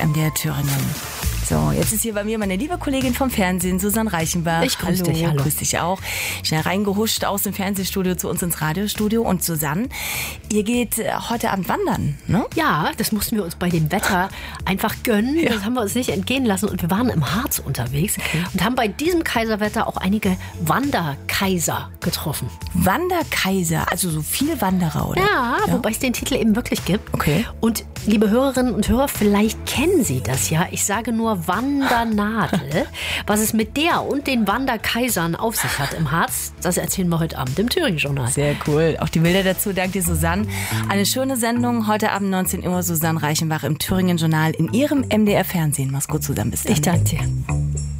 MDR Thüringen. So, jetzt ist hier bei mir meine liebe Kollegin vom Fernsehen, Susanne Reichenbach. Ich grüße dich, hallo. Grüß dich auch. Schnell reingehuscht aus dem Fernsehstudio zu uns ins Radiostudio. Und Susanne, ihr geht heute Abend wandern, ne? Ja, das mussten wir uns bei dem Wetter einfach gönnen. Ja. Das haben wir uns nicht entgehen lassen. Und wir waren im Harz unterwegs und haben bei diesem Kaiserwetter auch einige Wanderkaiser getroffen. Wanderkaiser, also so viele Wanderer, oder? Ja, wobei es den Titel eben wirklich gibt. Okay. Und liebe Hörerinnen und Hörer, vielleicht kennen Sie das ja. Ich sage nur Wandernadel. Was es mit der und den Wanderkaisern auf sich hat im Harz, das erzählen wir heute Abend im Thüringen-Journal. Sehr cool. Auch die Bilder dazu, danke dir, Susanne. Eine schöne Sendung. Heute Abend 19 Uhr, Susanne Reichenbach im Thüringen-Journal in ihrem MDR-Fernsehen. Mach's gut, Susanne. Bis dann. Ich danke dir.